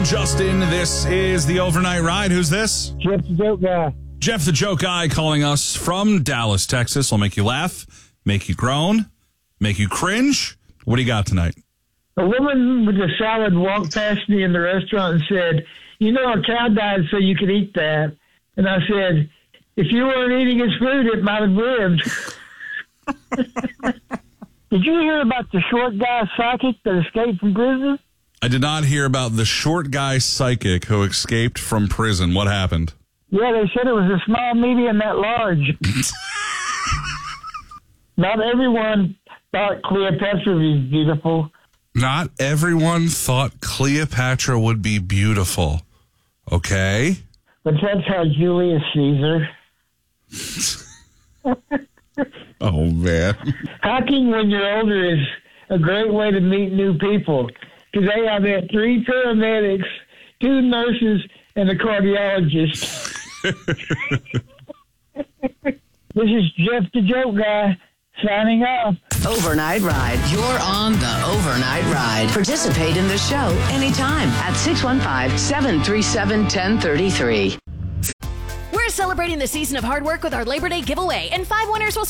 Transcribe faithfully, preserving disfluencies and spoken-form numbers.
I'm Justin. This is the Overnight Ride. Who's this? Jeff the Joke Guy. Jeff the Joke Guy calling us from Dallas, Texas. I'll make you laugh, make you groan, make you cringe. What do you got tonight? A woman with a salad walked past me in the restaurant and said, "You know, a cow died so you could eat that." And I said, "If you weren't eating his food, it might have lived." Did you hear about the short guy psychic that escaped from prison? I did not hear about the short guy psychic who escaped from prison. What happened? Yeah, they said it was a small, medium, that large. Not everyone thought Cleopatra was beautiful. Not everyone thought Cleopatra would be beautiful. Okay? But that's how Julius Caesar. Oh, man. Hacking when you're older is a great way to meet new people. Because they have had three paramedics, two nurses, and a cardiologist. This is Jeff the Joke Guy signing off. Overnight Ride. You're on the Overnight Ride. Participate in the show anytime at six one five, seven three seven, one zero three three. We're celebrating the season of hard work with our Labor Day giveaway, and five winners will